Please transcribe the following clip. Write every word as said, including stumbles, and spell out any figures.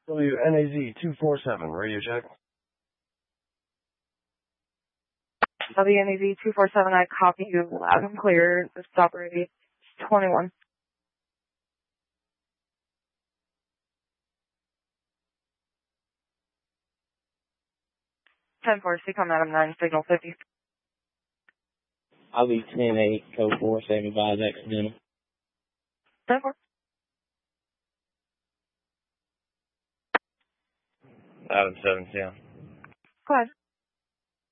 W N A Z two four seven, radio check. W N A Z two four seven, I copy you loud and clear. The stop radius twenty-one. ten four, C com Adam nine, signal fifty. I'll be ten eight, code four, same advise accidental. ten four. Adam seven ten. Go ahead.